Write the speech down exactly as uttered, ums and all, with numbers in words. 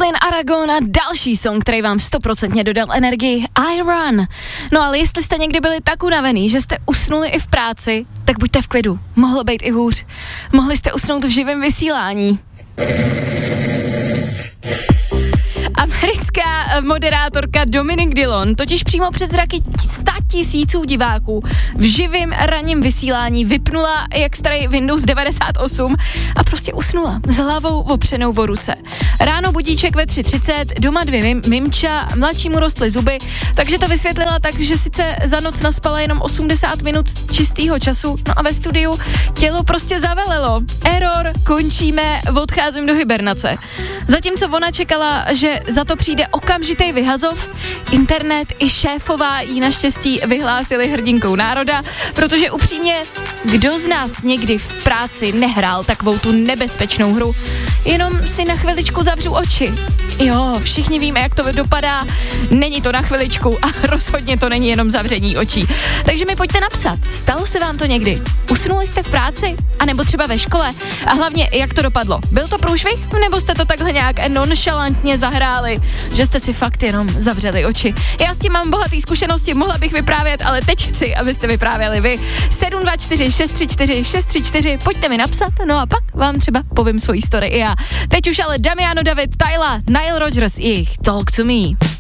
Caitlin Aragon a další song, který vám stoprocentně dodal energii, I Run. No ale jestli jste někdy byli tak unavený, že jste usnuli i v práci, tak buďte v klidu, mohlo být i hůř. Mohli jste usnout v živém vysílání. Americká moderátorka Dominic Dillon totiž přímo přes zraky sta tisíců diváků v živém ranním vysílání vypnula jak starý Windows devadesát osm a prostě usnula s hlavou opřenou o ruce. Ráno budíček ve tři třicet, doma dvě mim, mimča, mladšímu rostly zuby, takže to vysvětlila tak, že sice za noc naspala jenom osmdesát minut čistého času, no a ve studiu tělo prostě zavelelo. Error, končíme, odcházím do hibernace. Zatímco ona čekala, že za to přijde okamžitý vyhazov, internet i šéfová jí naštěstí vyhlásili hrdinkou národa, protože upřímně, kdo z nás někdy v práci nehrál takovou tu nebezpečnou hru, jenom si na chviličku zavřu oči. Jo, všichni víme, jak to dopadá, není to na chviličku a rozhodně to není jenom zavření očí. Takže mi pojďte napsat, stalo se vám to někdy? Usnuli jste v práci? A nebo třeba ve škole? A hlavně, jak to dopadlo? Byl to průšvih? Nebo jste to takhle nějak nonchalantně zahráli, že jste si fakt jenom zavřeli oči? Já s tím mám bohatý zkušenosti, mohla bych vyprávět, ale teď chci, abyste vyprávěli vy. sedm dva čtyři šest tři čtyři šest tři čtyři, pojďte mi napsat, no a pak vám třeba povím svoji story i já. Teď už ale Damiano David, Tyla, Nile Rodgers, jejich Talk to Me.